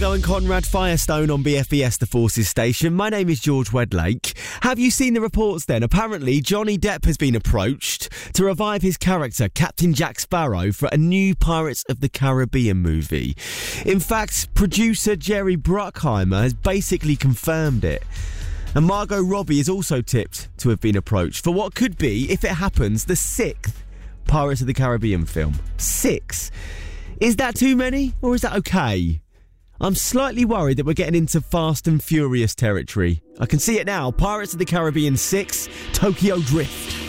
Going Conrad Firestone on BFBS, the Forces station. My name is George Wedlake. Have you seen the reports then? Apparently, Johnny Depp has been approached to revive his character, Captain Jack Sparrow, for a new Pirates of the Caribbean movie. In fact, producer Jerry Bruckheimer has basically confirmed it. And Margot Robbie is also tipped to have been approached for what could be, if it happens, the 6th Pirates of the Caribbean film. 6. Is that too many, or is that okay? I'm slightly worried that we're getting into Fast and Furious territory. I can see it now. Pirates of the Caribbean 6, Tokyo Drift.